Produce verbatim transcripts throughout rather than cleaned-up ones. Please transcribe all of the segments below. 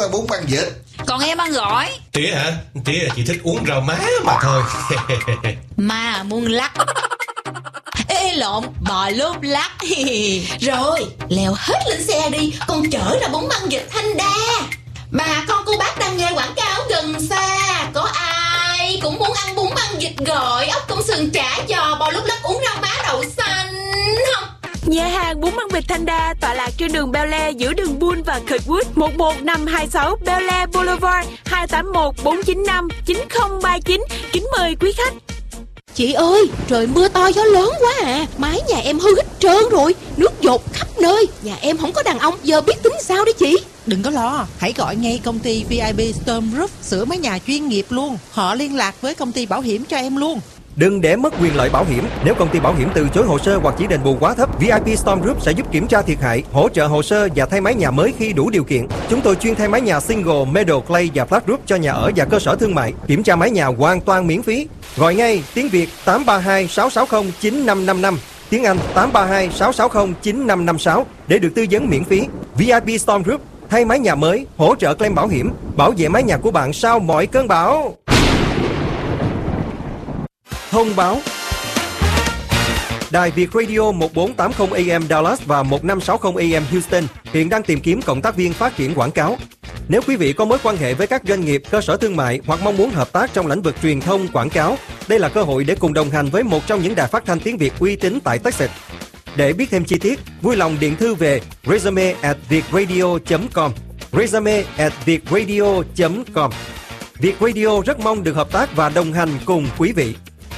ăn bún băng vịt. Còn em ăn gỏi. Tía hả? Tía là chỉ thích uống rau má mà thôi. Mà muốn lắc. Ê lộn, bò lốp lắc. Rồi, leo hết lên xe đi, con chở ra bún băng vịt Thanh Đa. Bà con cô bác đang nghe quảng cáo gần xa. Có ai cũng muốn ăn bún băng vịt gỏi, ốc công sườn chả giò, bò lốp lắc, uống rau má đậu xanh không? Nhà hàng bún băng vịt Thanh Đa tọa lạc trên đường Bel Air giữa đường Bull và Kirkwood, một một năm hai sáu Bel Air Boulevard, hai tám một bốn chín năm chín không ba chín. Kính mời quý khách. Chị ơi, trời mưa to gió lớn quá à, mái nhà em hư hết trơn rồi, nước dột khắp nơi. Nhà em không có đàn ông, giờ biết tính sao đấy chị? Đừng có lo, hãy gọi ngay công ty vê i pê Storm Roof sửa mái nhà chuyên nghiệp luôn. Họ liên lạc với công ty bảo hiểm cho em luôn. Đừng để mất quyền lợi bảo hiểm. Nếu công ty bảo hiểm từ chối hồ sơ hoặc chỉ đền bù quá thấp, vê i pê Storm Group sẽ giúp kiểm tra thiệt hại, hỗ trợ hồ sơ và thay mái nhà mới khi đủ điều kiện. Chúng tôi chuyên thay mái nhà single, metal, clay và flat roof cho nhà ở và cơ sở thương mại. Kiểm tra mái nhà hoàn toàn miễn phí. Gọi ngay tiếng Việt tám ba hai sáu sáu không chín năm năm năm, tiếng Anh tám ba hai sáu sáu không chín năm năm sáu để được tư vấn miễn phí. vê i pê Storm Group thay mái nhà mới, hỗ trợ claim bảo hiểm, bảo vệ mái nhà của bạn sau mọi cơn bão. Thông báo: Đài Việt Radio một bốn tám không A M Dallas và một năm sáu không A M Houston hiện đang tìm kiếm cộng tác viên phát triển quảng cáo. Nếu quý vị có mối quan hệ với các doanh nghiệp, cơ sở thương mại hoặc mong muốn hợp tác trong lĩnh vực truyền thông, quảng cáo, đây là cơ hội để cùng đồng hành với một trong những đài phát thanh tiếng Việt uy tín tại Texas. Để biết thêm chi tiết, vui lòng điện thư về resume at vietradio chấm com, resume at vietradio chấm com. Việt Radio rất mong được hợp tác và đồng hành cùng quý vị.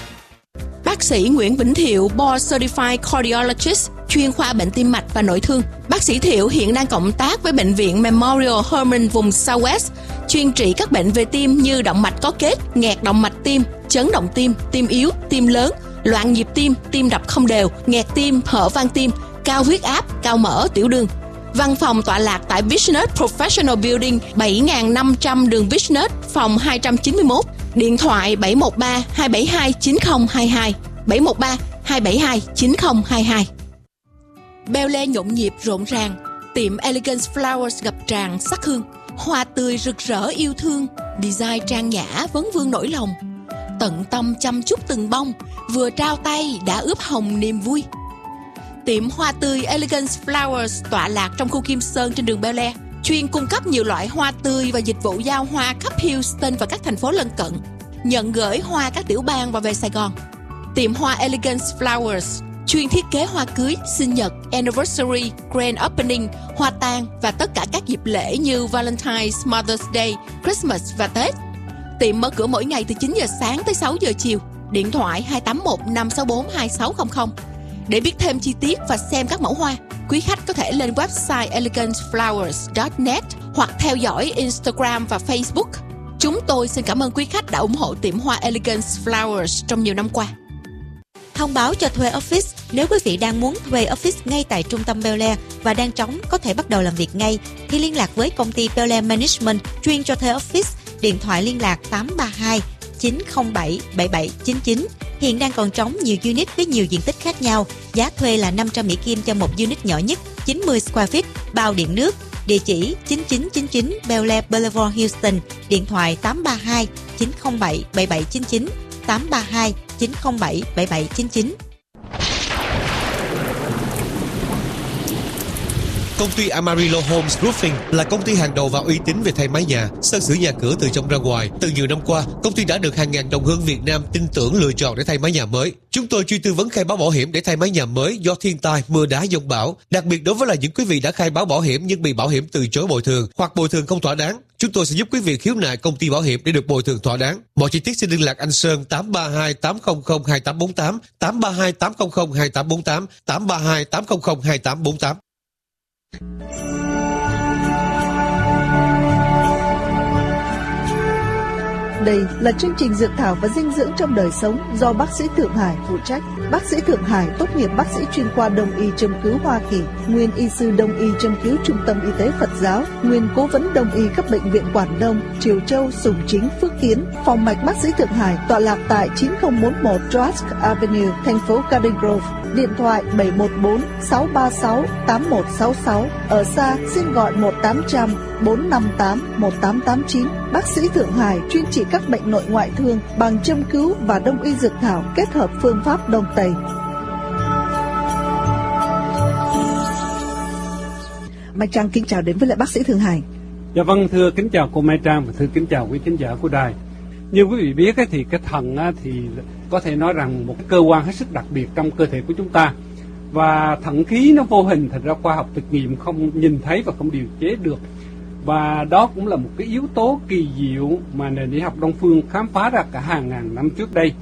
Bác sĩ Nguyễn Vĩnh Thiệu, Board Certified Cardiologist, chuyên khoa bệnh tim mạch và nội thương. Bác sĩ Thiệu hiện đang cộng tác với Bệnh viện Memorial Hermann vùng Southwest, chuyên trị các bệnh về tim như động mạch có kết, nghẹt động mạch tim, chấn động tim, tim yếu, tim lớn, loạn nhịp tim, tim đập không đều, nghẹt tim, hở van tim, cao huyết áp, cao mỡ, tiểu đường. Văn phòng tọa lạc tại Business Professional Building, bảy nghìn năm trăm đường Business, phòng hai trăm chín mươi mốt. Điện thoại bảy một ba hai bảy hai chín không hai hai, bảy một ba hai bảy hai chín không hai hai. Bel Air nhộn nhịp rộn ràng, tiệm Elegance Flowers ngập tràn sắc hương, hoa tươi rực rỡ yêu thương, design trang nhã vấn vương nỗi lòng. Tận tâm chăm chút từng bông, vừa trao tay đã ướp hồng niềm vui. Tiệm hoa tươi Elegance Flowers tọa lạc trong khu Kim Sơn trên đường Bel Air, chuyên cung cấp nhiều loại hoa tươi và dịch vụ giao hoa khắp Houston và các thành phố lân cận, nhận gửi hoa các tiểu bang và về Sài Gòn. Tiệm hoa Elegance Flowers chuyên thiết kế hoa cưới, sinh nhật, anniversary, grand opening, hoa tang và tất cả các dịp lễ như Valentine's, Mother's Day, Christmas và Tết. Tiệm mở cửa mỗi ngày từ chín giờ sáng tới sáu giờ chiều. Điện thoại hai tám một năm sáu bốn hai sáu không không. Để biết thêm chi tiết và xem các mẫu hoa, quý khách có thể lên website elegance flowers chấm net hoặc theo dõi Instagram và Facebook. Chúng tôi xin cảm ơn quý khách đã ủng hộ tiệm hoa Elegance Flowers trong nhiều năm qua. Thông báo cho thuê office. Nếu quý vị đang muốn thuê office ngay tại trung tâm Bel Air và đang trống có thể bắt đầu làm việc ngay, thì liên lạc với công ty Bel Air Management chuyên cho thuê office. Điện thoại liên lạc tám ba hai chín không bảy bảy bảy chín chín. Hiện đang còn trống nhiều unit với nhiều diện tích khác nhau. Giá thuê là năm trăm Mỹ Kim cho một unit nhỏ nhất, chín mươi square feet, bao điện nước. Địa chỉ chín chín chín chín Bel Air Boulevard, Houston. Điện thoại tám ba hai chín không bảy bảy bảy chín chín, tám ba hai chín không bảy bảy bảy chín chín. Công ty Amarillo Homes Roofing là công ty hàng đầu và uy tín về thay mái nhà, sơn sửa nhà cửa từ trong ra ngoài. Từ nhiều năm qua, công ty đã được hàng ngàn đồng hương Việt Nam tin tưởng lựa chọn để thay mái nhà mới. Chúng tôi chuyên tư vấn khai báo bảo hiểm để thay mái nhà mới do thiên tai, mưa đá, dông bão. Đặc biệt đối với là những quý vị đã khai báo bảo hiểm nhưng bị bảo hiểm từ chối bồi thường hoặc bồi thường không thỏa đáng, chúng tôi sẽ giúp quý vị khiếu nại công ty bảo hiểm để được bồi thường thỏa đáng. Mọi chi tiết xin liên lạc anh Sơn tám ba hai tám không không hai tám bốn tám, tám ba hai tám không không hai tám bốn tám, tám ba hai tám không không hai tám bốn tám. Đây là chương trình Dược thảo và dinh dưỡng trong đời sống do bác sĩ Thượng Hải phụ trách. Bác sĩ Thượng Hải tốt nghiệp bác sĩ chuyên khoa Đông y châm cứu Hoa Kỳ, nguyên y sư Đông y châm cứu Trung tâm Y tế Phật giáo, nguyên cố vấn Đông y các bệnh viện Quảng Đông, Triều Châu, Sùng Chính, Phước Kiến. Phòng mạch bác sĩ Thượng Hải tọa lạc tại chín không bốn một Trask Avenue, thành phố Garden Grove. Điện thoại bảy một bốn sáu ba sáu tám một sáu sáu. Ở xa xin gọi một tám trăm bốn năm tám một tám tám chín. Bác sĩ Thượng Hải chuyên trị các bệnh nội ngoại thương bằng châm cứu và đông y dược thảo kết hợp phương pháp Đông Tây. Mai Trang kính chào đến với lại bác sĩ Thượng Hải. Dạ vâng, thưa kính chào cô Mai Trang và thưa kính chào quý khán giả của đài. Như quý vị biết thì cái thận thì có thể nói rằng một cơ quan hết sức đặc biệt trong cơ thể của chúng ta, và thận khí nó vô hình, thật ra khoa học thực nghiệm không nhìn thấy và không điều chế được, và đó cũng là một cái yếu tố kỳ diệu mà nền y học Đông phương khám phá ra cả hàng ngàn năm trước đây.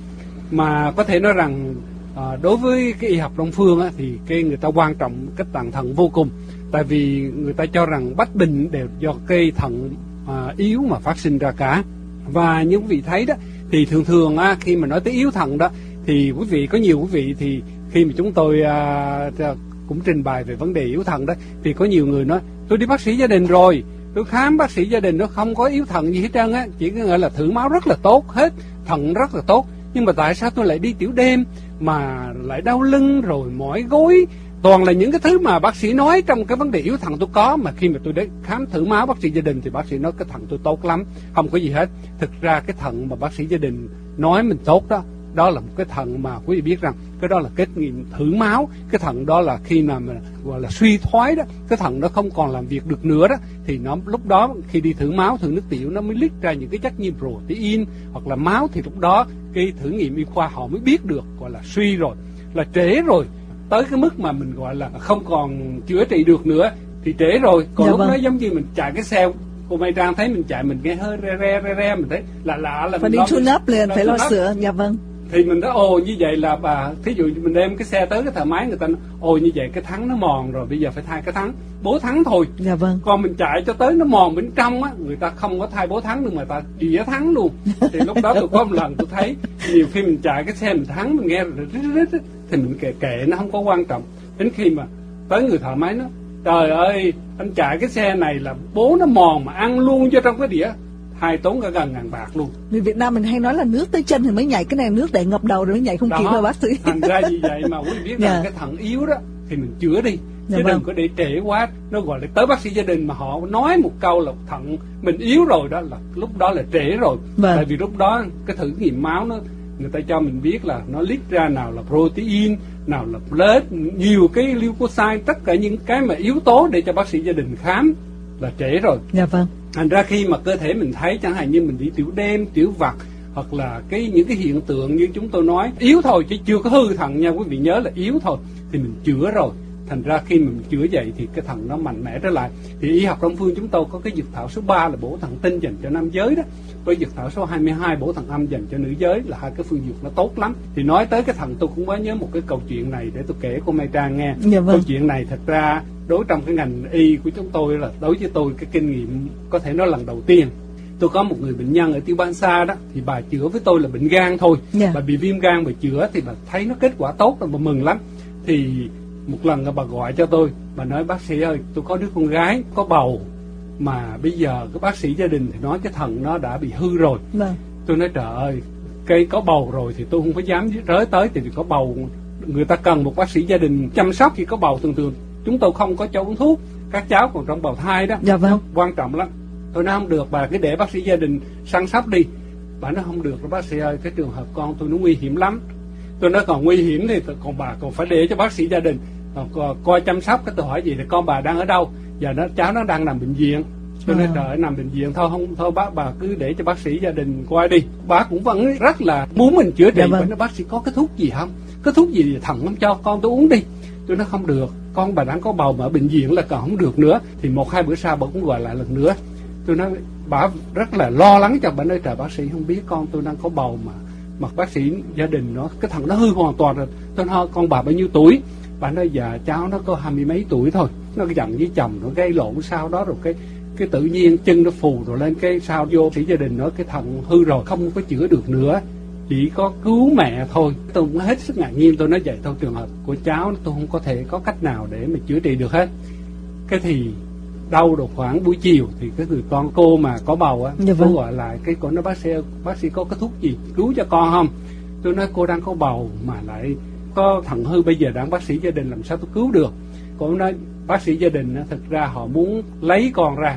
Mà có thể nói rằng à, đối với cái y học Đông phương á, thì cái người ta quan trọng cái tạng thận vô cùng, tại vì người ta cho rằng bách bệnh đều do cây thận à, yếu mà phát sinh ra cả. Và như quý vị thấy đó, thì thường thường á, khi mà nói tới yếu thận đó, thì quý vị có nhiều quý vị thì khi mà chúng tôi à, cũng trình bày về vấn đề yếu thận đó, thì có nhiều người nói tôi đi bác sĩ gia đình rồi, tôi khám bác sĩ gia đình nó không có yếu thận gì hết trơn á, chỉ có nghĩa là thử máu rất là tốt, hết thận rất là tốt, nhưng mà tại sao tôi lại đi tiểu đêm mà lại đau lưng rồi mỏi gối, toàn là những cái thứ mà bác sĩ nói trong cái vấn đề yếu thận tôi có, mà khi mà tôi đến khám thử máu bác sĩ gia đình thì bác sĩ nói cái thận tôi tốt lắm, không có gì hết. Thực ra cái thận mà bác sĩ gia đình nói mình tốt đó, đó là một cái thận mà quý vị biết rằng cái đó là kết nghiệm thử máu. Cái thận đó là khi nào mà gọi là suy thoái đó, cái thận nó không còn làm việc được nữa đó, thì nó lúc đó khi đi thử máu, thử nước tiểu nó mới leak ra những cái chất như protein hoặc là máu, thì lúc đó cái thử nghiệm y khoa họ mới biết được gọi là suy rồi, là trễ rồi, tới cái mức mà mình gọi là không còn chữa trị được nữa thì trễ rồi. Còn dạ lúc vâng. đó giống như mình chạy cái xe, cô Mai Trang thấy mình chạy mình nghe hơi re re re re, mình thấy lạ lạ là phải mình đi tune up liền, phải lo sửa. Dạ vâng. Thì mình nói ồ như vậy là bà, thí dụ mình đem cái xe tới cái thợ máy, người ta nói ồ như vậy cái thắng nó mòn rồi, bây giờ phải thay cái thắng bố thắng thôi. Dạ vâng. Còn mình chạy cho tới nó mòn bên trong á, người ta không có thay bố thắng được mà ta đĩa thắng luôn. Thì lúc đó tôi có một lần tôi thấy nhiều khi mình chạy cái xe mình thắng mình nghe rồi rít rít thì mình kệ kệ nó không có quan trọng. Đến khi mà tới người thợ máy nó trời ơi anh chạy cái xe này là bố nó mòn mà ăn luôn cho trong cái đĩa, hai tốn cả gần ngàn bạc luôn. Người Việt Nam mình hay nói là nước tới chân thì mới nhảy, cái này nước để ngập đầu rồi mới nhảy không kịp rồi bác sĩ. Thành ra như vậy mà quý vị biết rằng yeah. cái thận yếu đó thì mình chữa đi, chứ yeah, đừng vâng. có để trễ quá. Nó gọi là tới bác sĩ gia đình mà họ nói một câu là thận mình yếu rồi đó, là lúc đó là trễ rồi. Vâng. Tại vì lúc đó cái thử nghiệm máu nó người ta cho mình biết là nó leak ra nào là protein, nào là platelet, nhiều cái leukocyte, tất cả những cái mà yếu tố để cho bác sĩ gia đình khám là trễ rồi. Dạ vâng. Thành ra khi mà cơ thể mình thấy chẳng hạn như mình đi tiểu đêm, tiểu vặt hoặc là cái những cái hiện tượng như chúng tôi nói yếu thôi chứ chưa có hư thận nha, quý vị nhớ là yếu thôi thì mình chữa rồi. Thành ra khi mình chữa vậy thì cái thận nó mạnh mẽ trở lại. Thì y học Đông phương chúng tôi có cái dược thảo số ba là bổ thận tinh dành cho nam giới đó, với dược thảo số hai mươi hai bổ thận âm dành cho nữ giới, là hai cái phương dược nó tốt lắm. Thì nói tới cái thận tôi cũng có nhớ một cái câu chuyện này để tôi kể cô Mai Trang nghe. Dạ vâng. Câu chuyện này thật ra đối trong cái ngành y của chúng tôi là đối với tôi cái kinh nghiệm có thể nói lần đầu tiên. Tôi có một người bệnh nhân ở Tiêu Ban Sa đó, thì bà chữa với tôi là bệnh gan thôi. Yeah. Bà bị viêm gan, bà chữa thì bà thấy nó kết quả tốt rồi, bà mừng lắm. Thì một lần bà gọi cho tôi, bà nói bác sĩ ơi, tôi có đứa con gái có bầu mà bây giờ cái bác sĩ gia đình thì nói cái thận nó đã bị hư rồi. Vâng. Tôi nói trời ơi, cây có bầu rồi thì tôi không có dám rới tới, thì có bầu người ta cần một bác sĩ gia đình chăm sóc khi có bầu. Thường thường chúng tôi không có cho uống thuốc, các cháu còn trong bào thai đó. Dạ vâng. Quan trọng lắm. Tôi nói không được, bà cứ để bác sĩ gia đình săn sóc đi. Bà nói không được, bác sĩ ơi, cái trường hợp con tôi nó nguy hiểm lắm. Tôi nói còn nguy hiểm thì còn bà còn phải để cho bác sĩ gia đình còn coi chăm sóc. Cái tôi hỏi gì thì con bà đang ở đâu? Giờ nó cháu nó đang nằm bệnh viện. Tôi nói trời ơi, nằm bệnh viện thôi không thôi bác bà cứ để cho bác sĩ gia đình coi đi. Bà cũng vẫn rất là muốn mình chữa trị. Dạ vâng. Nói bác sĩ có cái thuốc gì không? Cái thuốc gì thì thận không cho con tôi uống đi. Tôi nói không được, con bà đang có bầu mà ở bệnh viện là còn không được nữa. Thì một hai bữa sau bà cũng gọi lại lần nữa. Tôi nói bà rất là lo lắng cho bà, nói trời bác sĩ không biết con tôi đang có bầu mà mà bác sĩ gia đình nó cái thằng nó hư hoàn toàn rồi. Tôi nói con bà bao nhiêu tuổi? Bà nói dạ cháu nó có hai mươi mấy tuổi thôi. Nó giận với chồng nó gây lộn sau đó rồi cái cái tự nhiên chân nó phù rồi lên cái sao vô sĩ gia đình nó cái thằng hư rồi không có chữa được nữa. chỉ có cứu mẹ thôi. Tôi cũng hết sức ngạc nhiên, tôi nói vậy thôi, trường hợp của cháu tôi không có thể có cách nào để mà chữa trị được hết. Cái thì đau được khoảng buổi chiều thì cái người con cô mà có bầu á, dạ, vâng. Cô gọi lại cái cô nói bác sĩ bác sĩ có cái thuốc gì cứu cho con không? Tôi nói cô đang có bầu mà lại có thận hư, bây giờ đang bác sĩ gia đình làm sao tôi cứu được? Cô nói bác sĩ gia đình á, thực ra họ muốn lấy con ra,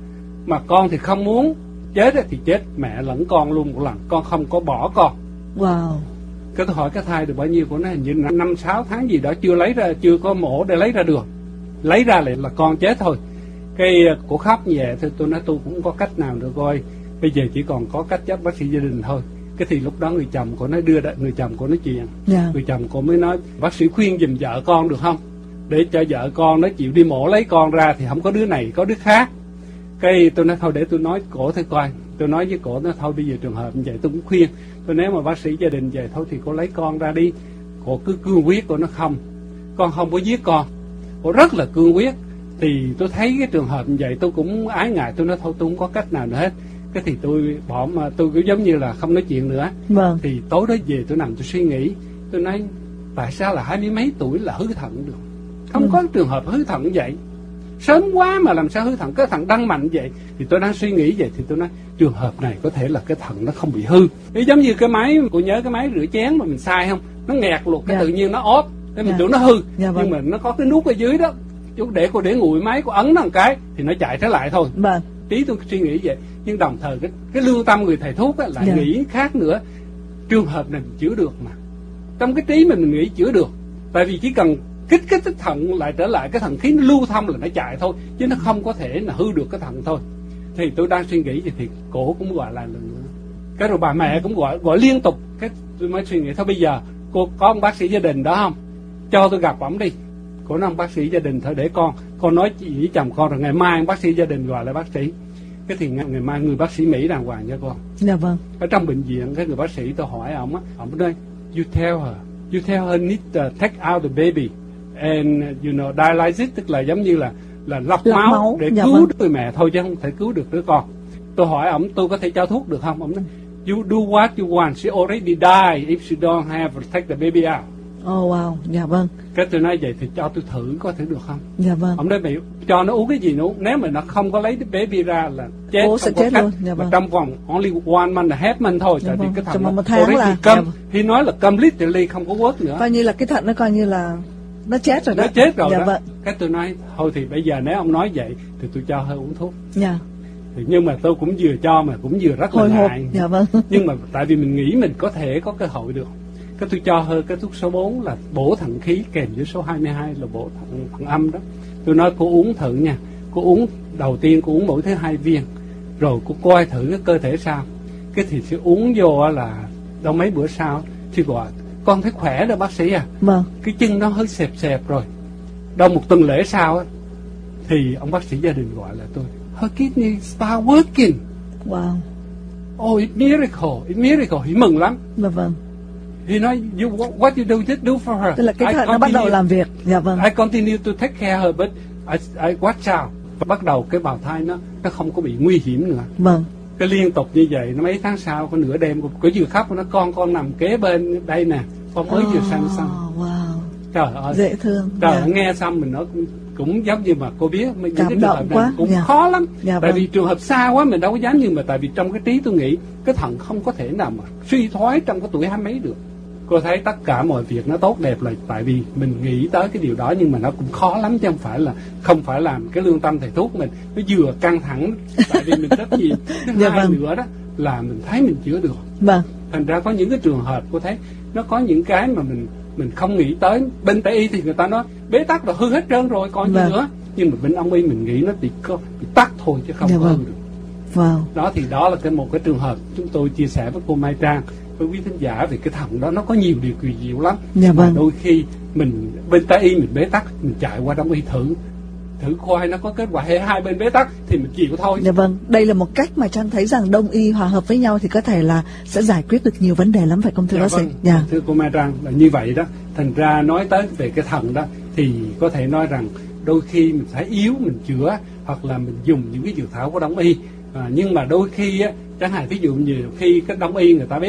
mà con thì không muốn chết thì chết mẹ lẫn con luôn một lần, con không có bỏ con. Wow. Cái tôi hỏi cái thai được bao nhiêu, của nó hình như năm sáu tháng gì đó, chưa lấy ra, chưa có mổ để lấy ra được, lấy ra lại là con chết thôi. Cái cổ khóc như vậy thì tôi nói tôi cũng có cách nào được coi, bây giờ chỉ còn có cách dắt bác sĩ gia đình thôi. Cái thì lúc đó người chồng của nó đưa người chồng của nói chuyện, yeah. Người chồng của mới nói bác sĩ khuyên giùm vợ con được không, để cho vợ con nó chịu đi mổ lấy con ra thì không có đứa này có đứa khác. Cái tôi nói thôi để tôi nói cổ thôi coi, tôi nói với cổ nó thôi bây giờ trường hợp như vậy tôi cũng khuyên, tôi nếu mà bác sĩ gia đình về thôi thì cô lấy con ra đi. Cổ cứ cương quyết, của nó không, con không có giết con, cổ rất là cương quyết. Thì tôi thấy cái trường hợp như vậy tôi cũng ái ngại, tôi nói thôi tôi không có cách nào nữa hết. Cái thì tôi bỏ mà tôi cứ giống như là không nói chuyện nữa. Vâng. Thì tối đó về tôi nằm tôi suy nghĩ, tôi nói tại sao là hai mươi mấy tuổi là hư thận được, không ừ. có trường hợp hư thận vậy, sớm quá mà làm sao hư thận, cái thận đăng mạnh vậy. Thì tôi đang suy nghĩ vậy thì tôi nói trường hợp này có thể là cái thận nó không bị hư. Ý giống như cái máy, cô nhớ cái máy rửa chén mà mình xài không, nó nghẹt luôn cái, dạ. Tự nhiên nó ốp, cái mình dạ. tưởng nó hư, dạ, vâng. Nhưng mà nó có cái nút ở dưới đó, chú để cô để nguội máy, cô ấn nó một cái thì nó chạy trở lại thôi. Vâng. Tí tôi suy nghĩ vậy, nhưng đồng thời cái, cái lương tâm người thầy thuốc á, lại yeah. nghĩ khác nữa. Trường hợp này mình chữa được mà, trong cái trí mình mình nghĩ chữa được, tại vì chỉ cần kích kích cái thận lại trở lại, cái thận khí nó lưu thông là nó chạy thôi, chứ nó không có thể là hư được cái thận thôi. Thì tôi đang suy nghĩ vậy thì cổ cũng gọi lại lần nữa, cái rồi bà mẹ cũng gọi gọi liên tục. Cái tôi mới suy nghĩ thôi bây giờ cô có ông bác sĩ gia đình đó không, cho tôi gặp ổng đi. Cô nói ông bác sĩ gia đình thôi để con con nói chị với chồng con rồi ngày mai ông bác sĩ gia đình gọi lại bác sĩ. Cái thì ngày mai người bác sĩ Mỹ đàng hoàng cho con. Dạ vâng. Ở trong bệnh viện cái người bác sĩ tôi hỏi ông á, ông nói you tell her, you tell her need to take out the baby and you know dialyze it, tức là giống như là là lọc, lọc máu, máu để dạ cứu vâng. người mẹ thôi chứ không thể cứu được đứa con. Tôi hỏi ông tôi có thể cho thuốc được không? Ông nói you do what you want, she already died if she don't have to take the baby out. Oh wow, dạ vâng. Cái tôi nói vậy thì cho tôi thử có thể được không? Dạ vâng. Ông nói mày cho nó uống cái gì nữa, nếu mà nó không có lấy cái baby ra là chết, Bố không sẽ có chết cách. Luôn. Dạ vâng. Trong vòng only one month and half month thôi, dạ tại vâng. vì cái thận trong nó tháng là câm, dạ vâng. thì nói là completely không có work nữa. Coi như là cái thận nó coi như là nó chết rồi đó. Nó chết rồi dạ đó. Vâng. Cái tôi nói thôi thì bây giờ nếu ông nói vậy thì tôi cho hơi uống thuốc. Dạ. Thì nhưng mà tôi cũng vừa cho mà cũng vừa rất Hồi là hộp. ngại. Dạ vâng. Nhưng mà tại vì mình nghĩ mình có thể có cơ hội được. Cái tôi cho hơi cái thuốc số bốn là bổ thận khí kèm với số hai mươi hai là bổ thận, thận âm đó. Tôi nói cô uống thử nha. Cô uống đầu tiên cô uống mỗi thứ hai viên, rồi cô coi thử cái cơ thể sao. Cái thì sẽ uống vô là đâu mấy bữa sau thì gọi con thấy khỏe rồi bác sĩ à. Vâng. Cái chân nó hơi xẹp xẹp rồi. Đâu một tuần lễ sau á thì ông bác sĩ gia đình gọi là tôi, her kidney start working. Wow. Oh, it's miracle, it's miracle. Thì mừng lắm. Vâng vâng. Thì nói you, what you do, just do for her. Tức là cái thận nó bắt đầu làm việc. Dạ vâng. I continue to take care her, but I, I watch out. Và bắt đầu cái bào thai nó nó không có bị nguy hiểm nữa. Vâng. Cái liên tục như vậy, nó mấy tháng sau có nửa đêm có vừa khóc nó con con nằm kế bên đây nè, con mới oh, vừa sanh xong. Wow. Trời ơi. Dễ thương. Trời dạ. Nghe xong mình nó cũng, cũng giống như mà cô biết những cảm cái trường hợp này cũng dạ. khó lắm. Dạ, tại vâng. vì trường hợp xa quá mình đâu có dám, nhưng mà tại vì trong cái trí tôi nghĩ cái thận không có thể nào mà suy thoái trong cái tuổi hai mấy được. Cô thấy tất cả mọi việc nó tốt đẹp là tại vì mình nghĩ tới cái điều đó, nhưng mà nó cũng khó lắm chứ không phải là không phải làm cái lương tâm thầy thuốc mình nó vừa căng thẳng tại vì mình rất gì. Thứ dạ, hai vâng. nữa đó là mình thấy mình chữa được. Vâng. Thành ra có những cái trường hợp cô thấy nó có những cái mà mình mình không nghĩ tới. Bên Tây y thì người ta nói bế tắc là hư hết trơn rồi còn gì vâng. nữa, nhưng mà bên Đông y mình nghĩ nó chỉ có bị tắc thôi chứ không dạ, hư vâng. được. Wow. Đó thì đó là cái một cái trường hợp chúng tôi chia sẻ với cô Mai Trang, với quý thính giả về cái thận đó. Nó có nhiều điều kỳ diệu lắm. Dạ, vâng. Đôi khi mình bên Tây y mình bế tắc, mình chạy qua Đông y thử thử khoai nó có kết quả hay hai bên bế tắc thì mình chịu thôi. Dạ vâng, đây là một cách mà Trang thấy rằng Đông y hòa hợp với nhau thì có thể là sẽ giải quyết được nhiều vấn đề lắm, phải không thưa dạ, bác sĩ? Vâng. Dạ. Thưa cô Mai Trang là như vậy đó. Thành ra nói tới về cái thận đó thì có thể nói rằng đôi khi mình phải yếu mình chữa, hoặc là mình dùng những cái dược thảo của Đông y. À, nhưng mà đôi khi á, chẳng hạn ví dụ như khi cái Đông y người ta bế tắc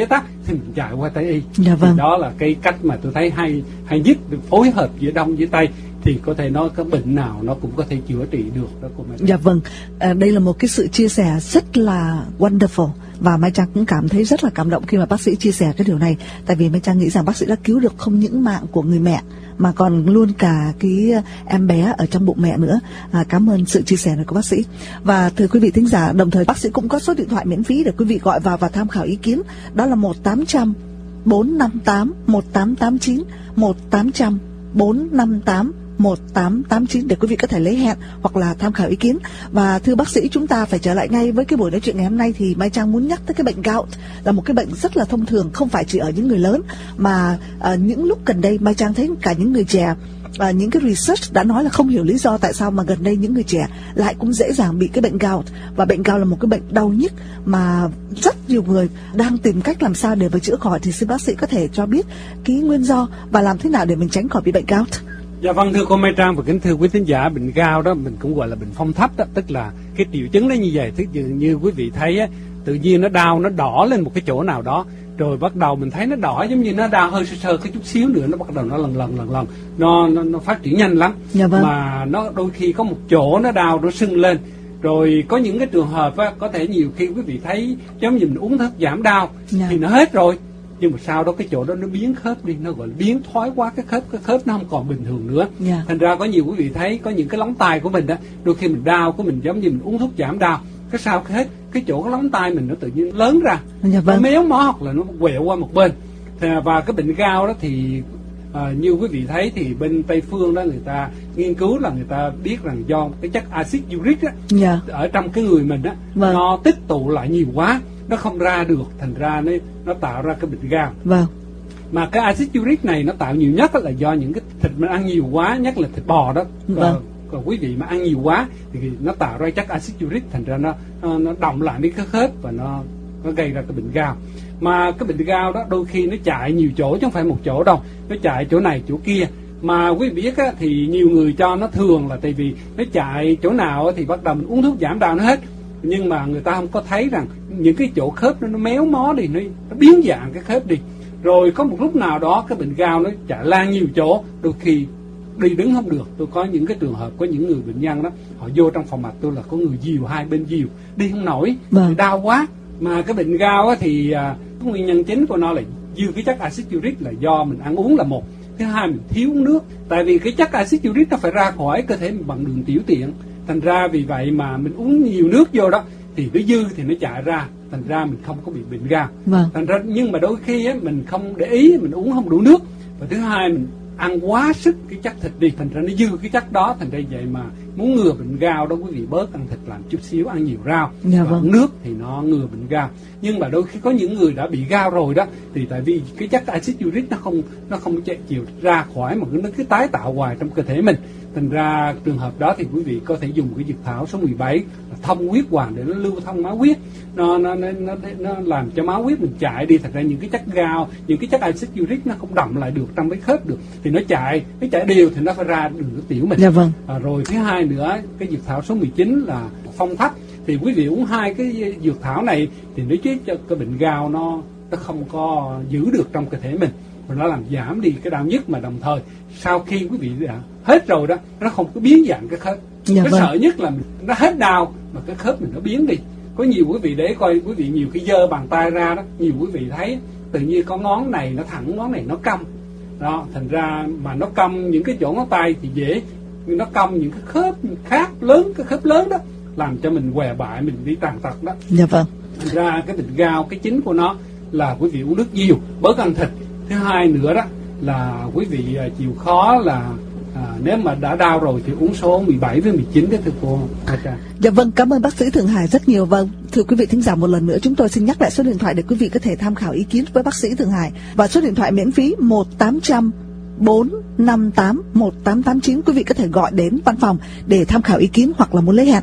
thì mình chạy qua Tây y. Dạ vâng. Thì đó là cái cách mà tôi thấy hay hay nhất, phối hợp giữa Đông với Tây thì có thể nói cái bệnh nào nó cũng có thể chữa trị được đó cô Mai. Dạ vâng, à, đây là một cái sự chia sẻ rất là wonderful và Mai Trang cũng cảm thấy rất là cảm động khi mà bác sĩ chia sẻ cái điều này, tại vì Mai Trang nghĩ rằng bác sĩ đã cứu được không những mạng của người mẹ mà còn luôn cả cái em bé ở trong bụng mẹ nữa. À, cảm ơn sự chia sẻ này của bác sĩ. Và thưa quý vị thính giả, đồng thời bác sĩ cũng có số điện thoại miễn phí để quý vị gọi vào và tham khảo ý kiến, đó là một tám trăm bốn năm tám một tám tám chín, một tám trăm bốn năm tám một tám tám chín để quý vị có thể lấy hẹn hoặc là tham khảo ý kiến. Và thưa bác sĩ, chúng ta phải trở lại ngay với cái buổi nói chuyện ngày hôm nay. Thì Mai Trang muốn nhắc tới cái bệnh gout là một cái bệnh rất là thông thường, không phải chỉ ở những người lớn mà à, những lúc gần đây Mai Trang thấy cả những người trẻ. À, những cái research đã nói là không hiểu lý do tại sao mà gần đây những người trẻ lại cũng dễ dàng bị cái bệnh gout. Và bệnh gout là một cái bệnh đau nhức mà rất nhiều người đang tìm cách làm sao để mà chữa khỏi. Thì xin bác sĩ có thể cho biết cái nguyên do và làm thế nào để mình tránh khỏi bị bệnh gout? Dạ vâng, thưa cô Mai Trang và kính thưa quý thính giả, bệnh gout đó mình cũng gọi là bệnh phong thấp đó, tức là cái triệu chứng nó như vậy. Tức như, như quý vị thấy á, tự nhiên nó đau, nó đỏ lên một cái chỗ nào đó, rồi bắt đầu mình thấy nó đỏ giống như nó đau hơi sơ sơ cái chút xíu nữa, nó bắt đầu nó lần lần lần lần nó nó, nó phát triển nhanh lắm. Dạ vâng. Mà nó đôi khi có một chỗ nó đau, nó sưng lên. Rồi có những cái trường hợp á, có thể nhiều khi quý vị thấy giống như mình uống thuốc giảm đau Dạ. thì nó hết rồi, nhưng mà sau đó cái chỗ đó nó biến khớp đi, nó gọi là biến thoái hóa cái khớp, cái khớp nó không còn bình thường nữa. Yeah. Thành ra có nhiều quý vị thấy có những cái lóng tay của mình đó, đôi khi mình đau của mình giống như mình uống thuốc giảm đau, cái sau cái hết cái chỗ cái lóng tay mình nó tự nhiên lớn ra, Yeah, vâng. nó méo mó hoặc là nó quẹo qua một bên. Và cái bệnh gout đó thì à, như quý vị thấy thì bên Tây phương đó người ta nghiên cứu là người ta biết rằng do cái chất axit uric á, Yeah. ở trong cái người mình á, Vâng. nó tích tụ lại nhiều quá, nó không ra được, thành ra nó nó tạo ra cái bệnh gout. Vâng. Mà cái axit uric này nó tạo nhiều nhất là do những cái thịt mình ăn nhiều quá, nhất là thịt bò đó. Vâng. Còn, còn quý vị mà ăn nhiều quá thì nó tạo ra chất axit uric, thành ra nó nó, nó động lại với cái khớp và nó nó gây ra cái bệnh gout. Mà cái bệnh gout đó đôi khi nó chạy nhiều chỗ chứ không phải một chỗ đâu, nó chạy chỗ này chỗ kia. Mà quý vị biết á, thì nhiều người cho nó thường là tại vì nó chạy chỗ nào á, thì bắt đầu mình uống thuốc giảm đau nó hết, nhưng mà người ta không có thấy rằng những cái chỗ khớp nó, nó méo mó đi, nó, nó biến dạng cái khớp đi. Rồi có một lúc nào đó cái bệnh gout nó chạy lan nhiều chỗ, đôi khi đi đứng không được. Tôi có những cái trường hợp có những người bệnh nhân đó, họ vô trong phòng mạch tôi là có người dìu hai bên dìu, đi không nổi, Vâng. đau quá. Mà cái bệnh gout á, thì à, cái nguyên nhân chính của nó là dư cái chất axit uric, là do mình ăn uống là một, thứ hai mình thiếu uống nước. Tại vì cái chất axit uric nó phải ra khỏi cơ thể mình bằng đường tiểu tiện, thành ra vì vậy mà mình uống nhiều nước vô đó thì nó dư thì nó chạy ra, thành ra mình không có bị bệnh gout. Vâng. Thành ra nhưng mà đôi khi á, mình không để ý, mình uống không đủ nước, và thứ hai mình ăn quá sức cái chất thịt đi, thành ra nó dư cái chất đó. Thành ra vậy mà muốn ngừa bệnh gout đó quý vị bớt ăn thịt làm chút xíu, ăn nhiều rau, Dạ và vâng. uống nước thì nó ngừa bệnh gout. Nhưng mà đôi khi có những người đã bị gout rồi đó, thì tại vì cái chất axit uric nó không nó không chạy chịu ra khỏi mà nó cứ tái tạo hoài trong cơ thể mình. Thành ra trường hợp đó thì quý vị có thể dùng cái dược thảo số mười bảy là thông huyết hoàng để nó lưu thông máu huyết, nó nó nó nó, nó làm cho máu huyết mình chạy đi. Thành ra những cái chất gout, những cái chất axit uric nó không đọng lại được trong cái khớp được, thì nó chạy nó chạy đều thì nó phải ra đường nước tiểu mình. Dạ vâng. À, rồi thứ hai nữa, cái dược thảo số mười chín là phong thấp, thì quý vị uống hai cái dược thảo này thì nó giúp cho cái bệnh gout nó nó không có giữ được trong cơ thể mình, và nó làm giảm đi cái đau nhức. Mà đồng thời sau khi quý vị đã hết rồi đó, nó không có biến dạng cái khớp. Dạ cái vâng. sợ nhất là nó hết đau mà cái khớp mình nó biến đi. Có nhiều quý vị để coi, quý vị nhiều khi giơ bàn tay ra đó, nhiều quý vị thấy tự nhiên có ngón này nó thẳng, ngón này nó cong đó, thành ra mà nó cong những cái chỗ ngón tay thì dễ, nhưng nó cong những cái khớp khác lớn, cái khớp lớn đó làm cho mình què bại, mình đi tàn tật đó. Dạ vâng. Thành ra cái bệnh gout, cái chính của nó là quý vị uống nước nhiều, bớt ăn thịt. Thứ hai nữa đó là quý vị à, chịu khó là à, nếu mà đã đau rồi thì uống số mười bảy với mười chín đó thưa cô Mai Trang. Dạ vâng, cảm ơn bác sĩ Thượng Hải rất nhiều. Vâng, thưa quý vị thính giả, một lần nữa chúng tôi xin nhắc lại số điện thoại để quý vị có thể tham khảo ý kiến với bác sĩ Thượng Hải. Và số điện thoại miễn phí một tám trăm bốn năm tám một tám tám chín. Quý vị có thể gọi đến văn phòng để tham khảo ý kiến hoặc là muốn lấy hẹn.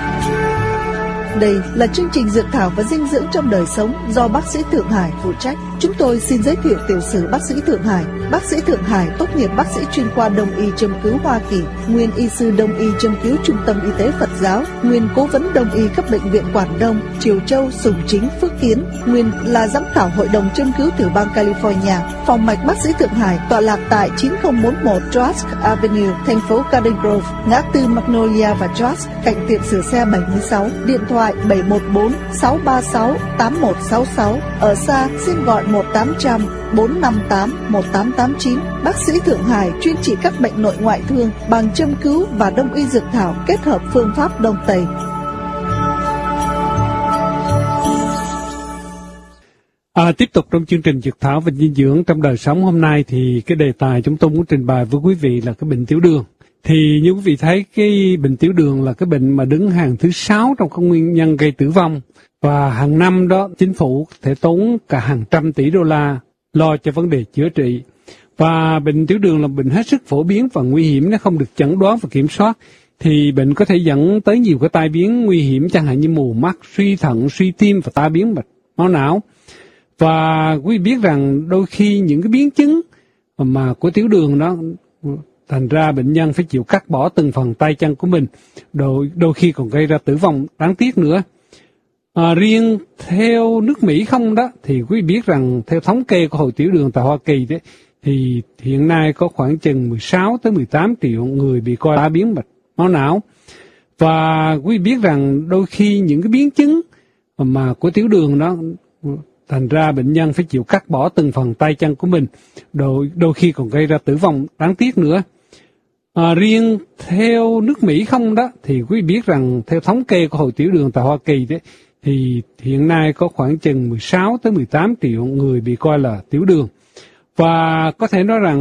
Đây là chương trình Dược thảo và dinh dưỡng trong đời sống do bác sĩ Thượng Hải phụ trách. Chúng tôi xin giới thiệu tiểu sử bác sĩ Thượng Hải. Bác sĩ Thượng Hải tốt nghiệp bác sĩ chuyên khoa Đông y châm cứu Hoa Kỳ, nguyên y sư Đông y châm cứu Trung tâm Y tế Phật giáo, nguyên cố vấn Đông y các bệnh viện Quảng Đông, Triều Châu, Sùng Chính, Phước Kiến, nguyên là giám khảo hội đồng châm cứu tiểu bang California. Phòng mạch bác sĩ Thượng Hải tọa lạc tại chín không bốn một Trask Avenue, thành phố Garden Grove, ngã tư Magnolia và Trask, cạnh tiệm sửa xe bảy mươi sáu. Điện thoại bảy một bốn sáu ba sáu tám một sáu sáu. Ở xa xin gọi một tám trăm bốn năm tám một tám tám chín. Bác sĩ Thượng Hải chuyên trị các bệnh nội ngoại thương bằng châm cứu và đông y dược thảo kết hợp phương pháp Đông Tây. À, tiếp tục trong chương trình Dược thảo và dinh dưỡng trong đời sống hôm nay thì cái đề tài chúng tôi muốn trình bày với quý vị là cái bệnh tiểu đường. Thì như quý vị thấy, cái bệnh tiểu đường là cái bệnh mà đứng hàng thứ sáu trong các nguyên nhân gây tử vong. Và hàng năm đó, chính phủ thể tốn cả hàng trăm tỷ đô la lo cho vấn đề chữa trị. Và bệnh tiểu đường là bệnh hết sức phổ biến và nguy hiểm nếu không được chẩn đoán và kiểm soát. Thì bệnh có thể dẫn tới nhiều cái tai biến nguy hiểm, chẳng hạn như mù mắt, suy thận, suy tim và tai biến mạch máu não. Và quý vị biết rằng đôi khi những cái biến chứng mà của tiểu đường đó, thành ra bệnh nhân phải chịu cắt bỏ từng phần tay chân của mình, đôi, đôi khi còn gây ra tử vong đáng tiếc nữa. À, riêng theo nước Mỹ không đó, thì quý vị biết rằng theo thống kê của Hội Tiểu đường tại Hoa Kỳ đấy, thì hiện nay có khoảng chừng mười sáu tới mười tám triệu người bị coi tai biến mạch máu não. Và quý vị biết rằng đôi khi những cái biến chứng mà của tiểu đường đó, thành ra bệnh nhân phải chịu cắt bỏ từng phần tay chân của mình, đôi, đôi khi còn gây ra tử vong đáng tiếc nữa. À, riêng theo nước Mỹ không đó, thì quý vị biết rằng theo thống kê của Hội Tiểu đường tại Hoa Kỳ đấy, thì hiện nay có khoảng chừng mười sáu tới mười tám triệu người bị coi là tiểu đường. Và có thể nói rằng